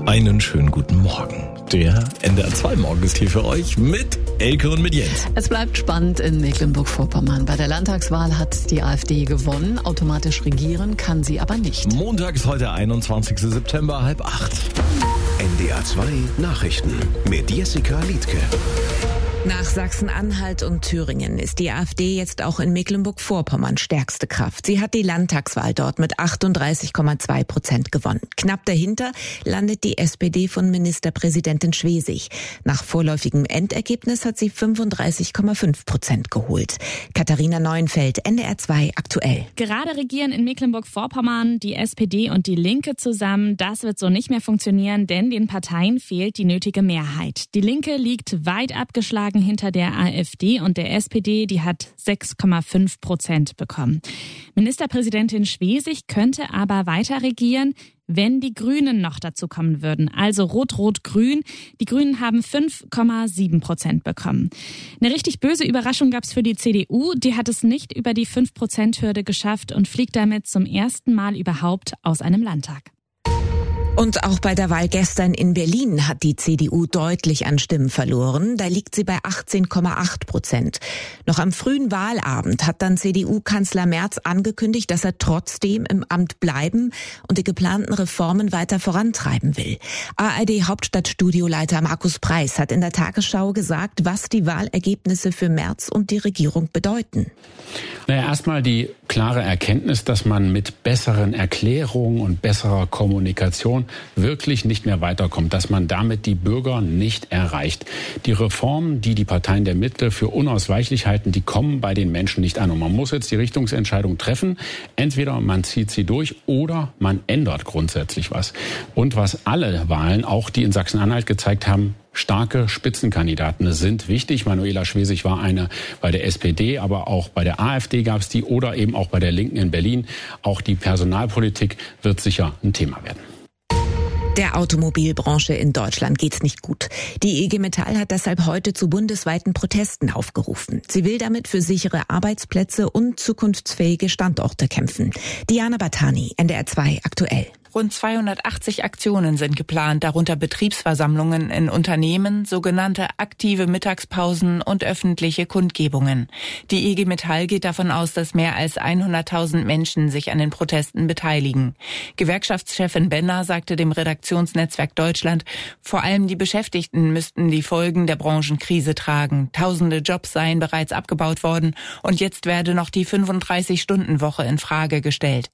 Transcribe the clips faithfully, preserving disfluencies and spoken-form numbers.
Einen schönen guten Morgen. Der N D R zwei Morgen ist hier für euch mit Elke und mit Jens. Es bleibt spannend in Mecklenburg-Vorpommern. Bei der Landtagswahl hat die AfD gewonnen. Automatisch regieren kann sie aber nicht. Montag ist heute einundzwanzigster September, halb acht. N D R zwei Nachrichten mit Jessica Liedtke. Nach Sachsen-Anhalt und Thüringen ist die AfD jetzt auch in Mecklenburg-Vorpommern stärkste Kraft. Sie hat die Landtagswahl dort mit achtunddreißig Komma zwei Prozent gewonnen. Knapp dahinter landet die S P D von Ministerpräsidentin Schwesig. Nach vorläufigem Endergebnis hat sie fünfunddreißig Komma fünf Prozent geholt. Katharina Neuenfeld, N D R zwei aktuell. Gerade regieren in Mecklenburg-Vorpommern die S P D und die Linke zusammen. Das wird so nicht mehr funktionieren, denn den Parteien fehlt die nötige Mehrheit. Die Linke liegt weit abgeschlagen hinter der AfD und der S P D, die hat sechs Komma fünf Prozent bekommen. Ministerpräsidentin Schwesig könnte aber weiter regieren, wenn die Grünen noch dazu kommen würden. Also Rot-Rot-Grün. Die Grünen haben fünf Komma sieben Prozent bekommen. Eine richtig böse Überraschung gab es für die C D U. Die hat es nicht über die fünf Prozent Hürde geschafft und fliegt damit zum ersten Mal überhaupt aus einem Landtag. Und auch bei der Wahl gestern in Berlin hat die C D U deutlich an Stimmen verloren. Da liegt sie bei achtzehn Komma acht Prozent. Noch am frühen Wahlabend hat dann C D U-Kanzler Merz angekündigt, dass er trotzdem im Amt bleiben und die geplanten Reformen weiter vorantreiben will. A R D-Hauptstadtstudioleiter Markus Preis hat in der Tagesschau gesagt, was die Wahlergebnisse für Merz und die Regierung bedeuten. Naja, erstmal die klare Erkenntnis, dass man mit besseren Erklärungen und besserer Kommunikation wirklich nicht mehr weiterkommt, dass man damit die Bürger nicht erreicht. Die Reformen, die die Parteien der Mitte für unausweichlich halten, die kommen bei den Menschen nicht an. Und man muss jetzt die Richtungsentscheidung treffen. Entweder man zieht sie durch oder man ändert grundsätzlich was. Und was alle Wahlen, auch die in Sachsen-Anhalt gezeigt haben, starke Spitzenkandidaten sind wichtig. Manuela Schwesig war eine bei der S P D, aber auch bei der AfD gab es die oder eben auch bei der Linken in Berlin. Auch die Personalpolitik wird sicher ein Thema werden. Der Automobilbranche in Deutschland geht's nicht gut. Die I G Metall hat deshalb heute zu bundesweiten Protesten aufgerufen. Sie will damit für sichere Arbeitsplätze und zukunftsfähige Standorte kämpfen. Diana Batani, N D R zwei aktuell. Rund zweihundertachtzig Aktionen sind geplant, darunter Betriebsversammlungen in Unternehmen, sogenannte aktive Mittagspausen und öffentliche Kundgebungen. Die I G Metall geht davon aus, dass mehr als hunderttausend Menschen sich an den Protesten beteiligen. Gewerkschaftschefin Benner sagte dem Redaktionsnetzwerk Deutschland, vor allem die Beschäftigten müssten die Folgen der Branchenkrise tragen. Tausende Jobs seien bereits abgebaut worden und jetzt werde noch die fünfunddreißig-Stunden-Woche in Frage gestellt.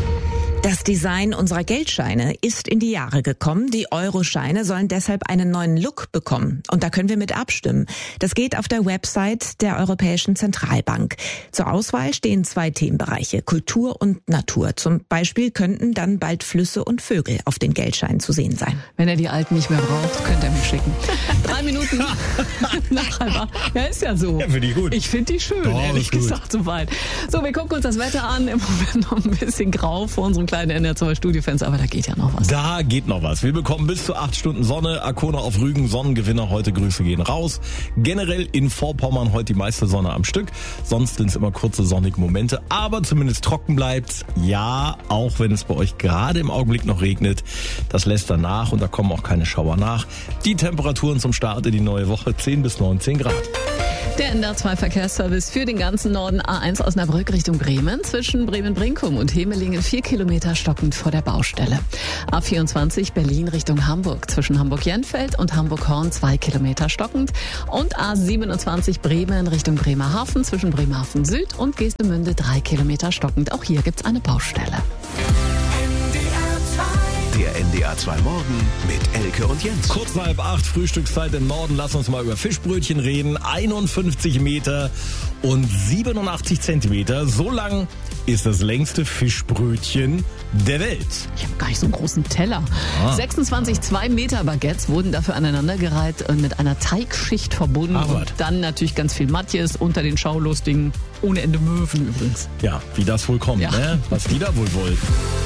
Das Design unserer Geldscheine ist in die Jahre gekommen. Die Euroscheine sollen deshalb einen neuen Look bekommen. Und da können wir mit abstimmen. Das geht auf der Website der Europäischen Zentralbank. Zur Auswahl stehen zwei Themenbereiche, Kultur und Natur. Zum Beispiel könnten dann bald Flüsse und Vögel auf den Geldscheinen zu sehen sein. Wenn er die alten nicht mehr braucht, könnt ihr mich schicken. Drei Minuten nach halb acht. Ja, ist ja so. Ja, finde ich gut. Ich finde die schön, Doch, ehrlich gut. gesagt, soweit. So, wir gucken uns das Wetter an. Im Moment noch ein bisschen grau vor unserem kleinen N D R zwei Studiofenster, aber da geht ja noch was. Da geht noch was. Wir bekommen bis zu acht Stunden Sonne. Arkona auf Rügen, Sonnengewinner heute. Grüße gehen raus. Generell in Vorpommern heute die meiste Sonne am Stück. Sonst sind es immer kurze sonnige Momente, aber zumindest trocken bleibt. Ja, auch wenn es bei euch gerade im Augenblick noch regnet. Das lässt dann nach und da kommen auch keine Schauer nach. Die Temperaturen zum Start in die neue Woche zehn bis neunzehn Grad. Der N D R zwei Verkehrsservice für den ganzen Norden. A eins Osnabrück Richtung Bremen. Zwischen Bremen-Brinkum und Hemelingen vier Kilometer stockend vor der Baustelle. A vierundzwanzig Berlin Richtung Hamburg. Zwischen Hamburg-Jenfeld und Hamburg-Horn zwei Kilometer stockend. Und A siebenundzwanzig Bremen Richtung Bremerhaven. Zwischen Bremerhaven Süd und Geestemünde drei Kilometer stockend. Auch hier gibt's eine Baustelle. Der N D R zwei Morgen mit Elke und Jens. Kurz nach halb acht, Frühstückszeit im Norden. Lass uns mal über Fischbrötchen reden. einundfünfzig Meter und siebenundachtzig Zentimeter. So lang ist das längste Fischbrötchen der Welt. Ich habe gar nicht so einen großen Teller. Ah. sechsundzwanzig zwei Meter Baguettes wurden dafür aneinandergereiht und mit einer Teigschicht verbunden. Ach, und dann natürlich ganz viel Matjes unter den Schaulustigen. Ohne Ende Möwen übrigens. Ja, wie das wohl kommt, Ja. ne? Was die da wohl wollten.